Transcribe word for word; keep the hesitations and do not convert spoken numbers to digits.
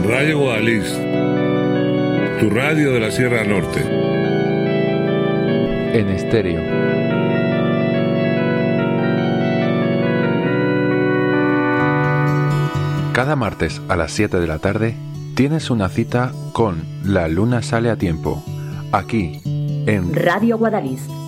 Radio Guadalís, tu radio de la Sierra Norte. En estéreo. Cada martes a las siete de la tarde tienes una cita con La Luna Sale a Tiempo, aquí en Radio Guadalís.